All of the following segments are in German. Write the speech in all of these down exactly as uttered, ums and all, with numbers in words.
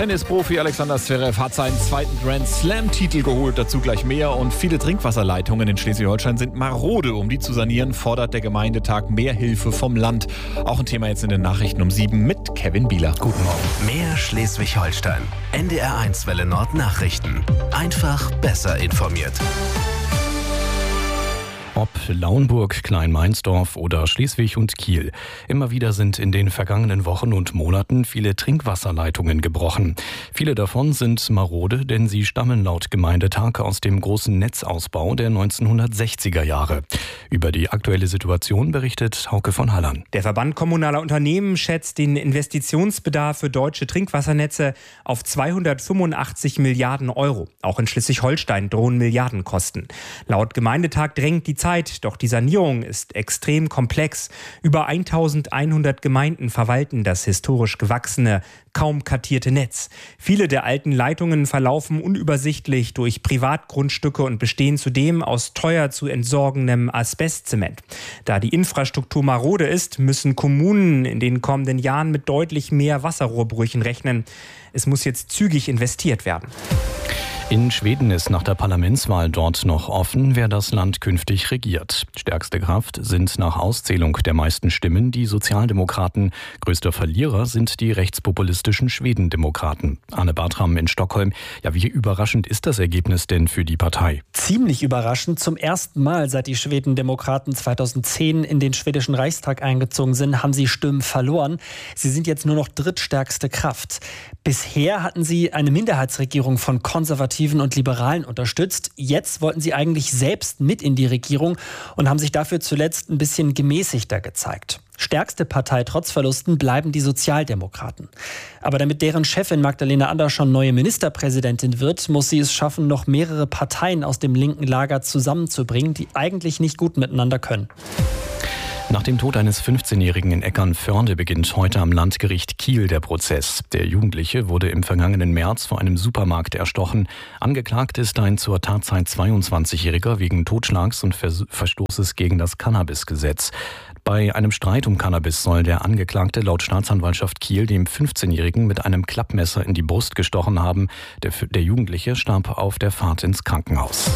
Tennisprofi Alexander Zverev hat seinen zweiten Grand Slam-Titel geholt, dazu gleich mehr. Und viele Trinkwasserleitungen in Schleswig-Holstein sind marode. Um die zu sanieren, fordert der Gemeindetag mehr Hilfe vom Land. Auch ein Thema jetzt in den Nachrichten um sieben mit Kevin Bieler. Guten Morgen. Mehr Schleswig-Holstein. N D R eins Welle Nord Nachrichten. Einfach besser informiert. Ob Lauenburg, Kleinmeinsdorf oder Schleswig und Kiel. Immer wieder sind in den vergangenen Wochen und Monaten viele Trinkwasserleitungen gebrochen. Viele davon sind marode, denn sie stammen laut Gemeindetag aus dem großen Netzausbau der neunzehnhundertsechziger Jahre. Über die aktuelle Situation berichtet Hauke von Hallern. Der Verband kommunaler Unternehmen schätzt den Investitionsbedarf für deutsche Trinkwassernetze auf zweihundertfünfundachtzig Milliarden Euro. Auch in Schleswig-Holstein drohen Milliardenkosten. Laut Gemeindetag drängt die Zeit, doch die Sanierung ist extrem komplex. Über eintausendeinhundert Gemeinden verwalten das historisch gewachsene, kaum kartierte Netz. Viele der alten Leitungen verlaufen unübersichtlich durch Privatgrundstücke und bestehen zudem aus teuer zu entsorgendem Asbestzement. Da die Infrastruktur marode ist, müssen Kommunen in den kommenden Jahren mit deutlich mehr Wasserrohrbrüchen rechnen. Es muss jetzt zügig investiert werden. In Schweden ist nach der Parlamentswahl dort noch offen, wer das Land künftig regiert. Stärkste Kraft sind nach Auszählung der meisten Stimmen die Sozialdemokraten. Größter Verlierer sind die rechtspopulistischen Schwedendemokraten. Anne Bartram in Stockholm. Ja, wie überraschend ist das Ergebnis denn für die Partei? Ziemlich überraschend. Zum ersten Mal, seit die Schwedendemokraten zweitausendzehn in den schwedischen Reichstag eingezogen sind, haben sie Stimmen verloren. Sie sind jetzt nur noch drittstärkste Kraft. Bisher hatten sie eine Minderheitsregierung von Konservativen und Liberalen unterstützt. Jetzt wollten sie eigentlich selbst mit in die Regierung und haben sich dafür zuletzt ein bisschen gemäßigter gezeigt. Stärkste Partei trotz Verlusten bleiben die Sozialdemokraten. Aber damit deren Chefin Magdalena Andersson neue Ministerpräsidentin wird, muss sie es schaffen, noch mehrere Parteien aus dem linken Lager zusammenzubringen, die eigentlich nicht gut miteinander können. Nach dem Tod eines fünfzehnjährigen in Eckernförde beginnt heute am Landgericht Kiel der Prozess. Der Jugendliche wurde im vergangenen März vor einem Supermarkt erstochen. Angeklagt ist ein zur Tatzeit zweiundzwanzigjähriger wegen Totschlags und Verstoßes gegen das Cannabisgesetz. Bei einem Streit um Cannabis soll der Angeklagte laut Staatsanwaltschaft Kiel dem fünfzehnjährigen mit einem Klappmesser in die Brust gestochen haben. Der, der Jugendliche starb auf der Fahrt ins Krankenhaus.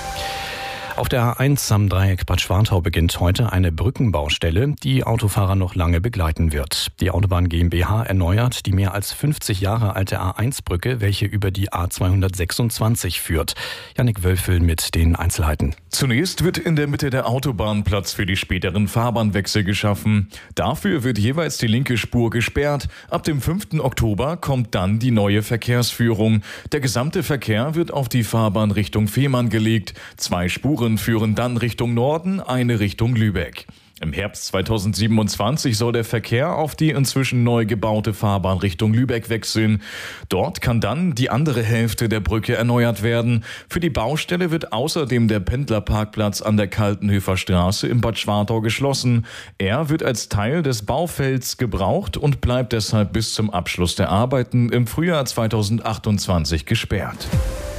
Auf der A eins am Dreieck Bad Schwartau beginnt heute eine Brückenbaustelle, die Autofahrer noch lange begleiten wird. Die Autobahn GmbH erneuert die mehr als fünfzig Jahre alte A eins Brücke, welche über die A zweihundertsechsundzwanzig führt. Jannik Wölfel mit den Einzelheiten. Zunächst wird in der Mitte der Autobahn Platz für die späteren Fahrbahnwechsel geschaffen. Dafür wird jeweils die linke Spur gesperrt. Ab dem fünften Oktober kommt dann die neue Verkehrsführung. Der gesamte Verkehr wird auf die Fahrbahn Richtung Fehmarn gelegt. Zwei Spuren führen dann Richtung Norden, eine Richtung Lübeck. Im Herbst zweitausendsiebenundzwanzig soll der Verkehr auf die inzwischen neu gebaute Fahrbahn Richtung Lübeck wechseln. Dort kann dann die andere Hälfte der Brücke erneuert werden. Für die Baustelle wird außerdem der Pendlerparkplatz an der Kaltenhöfer Straße in Bad Schwartau geschlossen. Er wird als Teil des Baufelds gebraucht und bleibt deshalb bis zum Abschluss der Arbeiten im Frühjahr zweitausendachtundzwanzig gesperrt.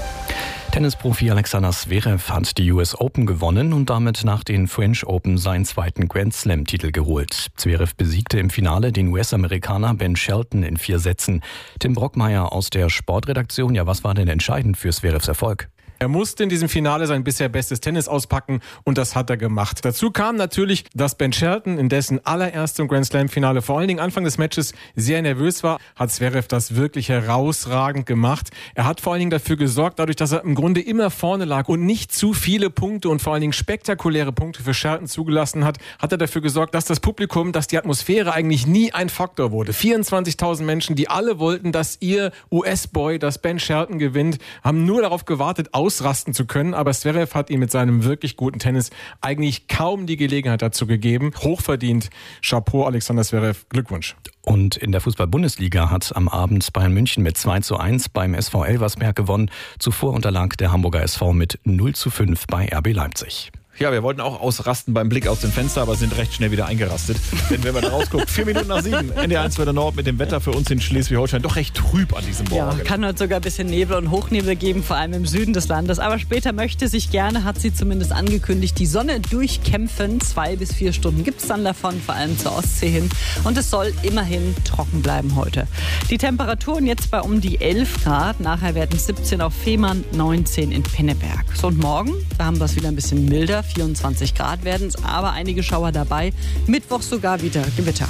Tennisprofi Alexander Zverev hat die U S Open gewonnen und damit nach den French Open seinen zweiten Grand Slam-Titel geholt. Zverev besiegte im Finale den U S-Amerikaner Ben Shelton in vier Sätzen. Tim Brockmeier aus der Sportredaktion. Ja, was war denn entscheidend für Zverevs Erfolg? Er musste in diesem Finale sein bisher bestes Tennis auspacken und das hat er gemacht. Dazu kam natürlich, dass Ben Shelton in dessen allererstem Grand Slam-Finale vor allen Dingen Anfang des Matches sehr nervös war, hat Zverev das wirklich herausragend gemacht. Er hat vor allen Dingen dafür gesorgt, dadurch, dass er im Grunde immer vorne lag und nicht zu viele Punkte und vor allen Dingen spektakuläre Punkte für Shelton zugelassen hat, hat er dafür gesorgt, dass das Publikum, dass die Atmosphäre eigentlich nie ein Faktor wurde. vierundzwanzigtausend Menschen, die alle wollten, dass ihr U S-Boy, dass Ben Shelton gewinnt, haben nur darauf gewartet, ausrasten zu können, aber Zverev hat ihm mit seinem wirklich guten Tennis eigentlich kaum die Gelegenheit dazu gegeben. Hochverdient. Chapeau, Alexander Zverev. Glückwunsch. Und in der Fußball-Bundesliga hat am Abend Bayern München mit zwei zu eins beim S V Elversberg gewonnen. Zuvor unterlag der Hamburger S V mit null zu fünf bei R B Leipzig. Ja, wir wollten auch ausrasten beim Blick aus dem Fenster, aber sind recht schnell wieder eingerastet. Denn wenn man da rausguckt, vier Minuten nach sieben, N D R eins Wetter Nord mit dem Wetter für uns in Schleswig-Holstein doch recht trüb an diesem Morgen. Ja, kann heute sogar ein bisschen Nebel und Hochnebel geben, vor allem im Süden des Landes. Aber später möchte sich gerne, hat sie zumindest angekündigt, die Sonne durchkämpfen. Zwei bis vier Stunden gibt es dann davon, vor allem zur Ostsee hin. Und es soll immerhin trocken bleiben heute. Die Temperaturen jetzt bei um die elf Grad. Nachher werden es siebzehn auf Fehmarn, neunzehn in Pinneberg. So, und morgen, da haben wir es wieder ein bisschen milder. vierundzwanzig Grad werden es, aber einige Schauer dabei. Mittwoch sogar wieder Gewitter.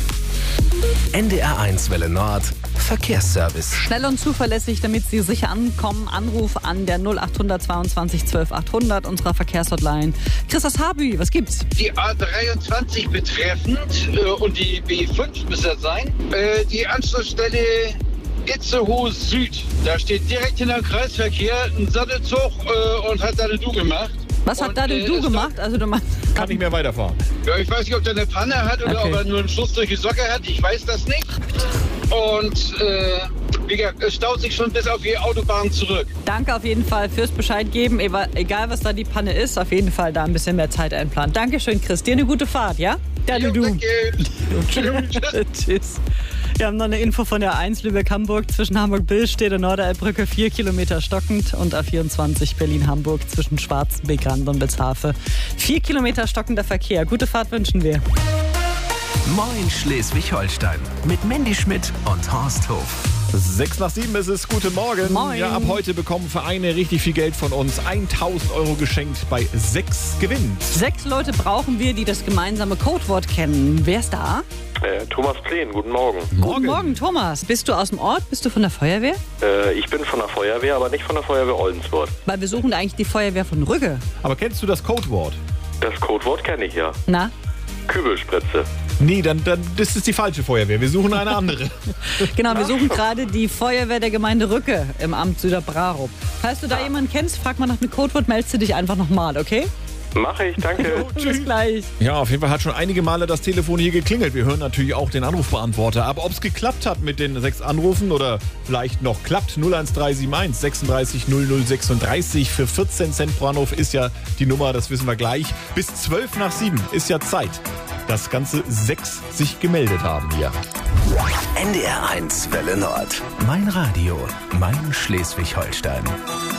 N D R eins Welle Nord Verkehrsservice. Schnell und zuverlässig, damit Sie sicher ankommen. Anruf an der null acht zweiundzwanzig zwölf achthundert unserer Verkehrshotline. Christos Habü, was gibt's? Die A dreiundzwanzig betreffend äh, und die B fünf müsste das sein. Äh, die Anschlussstelle Itzehoe Süd. Da steht direkt hinter dem Kreisverkehr ein Sattelzug äh, und hat da eine Du gemacht. Was hat und, da denn äh, du gemacht? Also du meinst, Kann nicht mehr weiterfahren. Ja, ich weiß nicht, ob der eine Panne hat oder Okay. ob er nur einen Schuss durch die Socke hat. Ich weiß das nicht. Und äh, wie gesagt, es staut sich schon bis auf die Autobahn zurück. danke auf jeden Fall fürs Bescheid geben. Egal, was da die Panne ist, auf jeden Fall da ein bisschen mehr Zeit einplanen. Dankeschön, Chris. Dir eine gute Fahrt, ja? Da Jo, du. danke. Tschüss. Tschüss. Wir haben noch eine Info von der eins Lübeck-Hamburg. Zwischen Hamburg-Billstedt und Norderelbbrücke vier Kilometer stockend und A vierundzwanzig Berlin-Hamburg zwischen Schwarzenbeck, Rand und Bezhafe. vier Kilometer stockender Verkehr. Gute Fahrt wünschen wir. Moin Schleswig-Holstein mit Mandy Schmidt und Horst Hof. Sechs nach sieben ist es. Guten Morgen. Moin. Ja, ab heute bekommen Vereine richtig viel Geld von uns. tausend Euro geschenkt bei sechs gewinnt. Sechs Leute brauchen wir, die das gemeinsame Codewort kennen. Wer ist da? Äh, Thomas Kleen, guten Morgen. Guten Morgen, Thomas. Bist du aus dem Ort? Bist du von der Feuerwehr? Äh, ich bin von der Feuerwehr, aber nicht von der Feuerwehr Oldenburg. Weil wir suchen eigentlich die Feuerwehr von Rügge. Aber kennst du das Codewort? Das Codewort kenne ich ja. Na? Kübelspritze. Nee, dann, dann das ist die falsche Feuerwehr. Wir suchen eine andere. Genau, wir suchen gerade die Feuerwehr der Gemeinde Rücke im Amt Süderbrarup. Falls du da jemanden kennst, frag mal nach dem Codewort, meldest du dich einfach nochmal, okay? Mache ich, danke. Bis gleich. Ja, auf jeden Fall hat schon einige Male das Telefon hier geklingelt. Wir hören natürlich auch den Anrufbeantworter. Aber ob es geklappt hat mit den sechs Anrufen oder vielleicht noch klappt, null eins drei sieben eins sechsunddreißig null null sechsunddreißig für vierzehn Cent pro Anruf ist ja die Nummer, das wissen wir gleich. Bis zwölf nach sieben ist ja Zeit, dass ganze sechs sich gemeldet haben hier. N D R eins Welle Nord. Mein Radio, mein Schleswig-Holstein.